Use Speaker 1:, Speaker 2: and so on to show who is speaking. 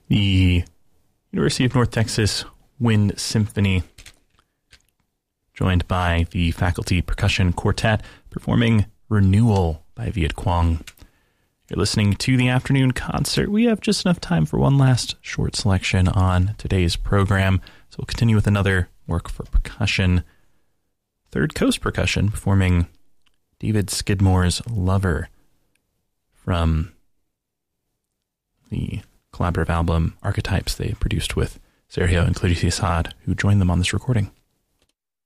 Speaker 1: the University of North Texas Wind Symphony, joined by the Faculty Percussion Quartet, performing Renewal by Viet Quang. You're listening to the afternoon concert. We have just enough time for one last short selection on today's program, so we'll continue with another work for percussion. Third Coast Percussion performing David Skidmore's Lover from the collaborative album Archetypes they produced with Sergio and Claudicia Saad, who joined them on this recording.